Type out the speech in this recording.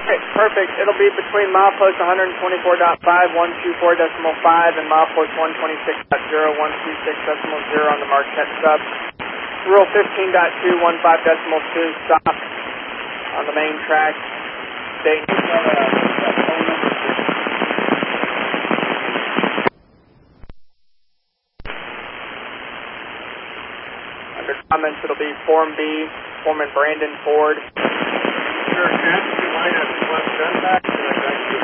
Okay, perfect. It'll be between milepost 124.5, 124.5, and milepost 126.0, 126.0 on the Marquette sub. Rule 15.2, 15.2, stop on the main track. Date. Under comments, it'll be Form B, Foreman Brandon Ford. Sure, Ken, you might have left gun back.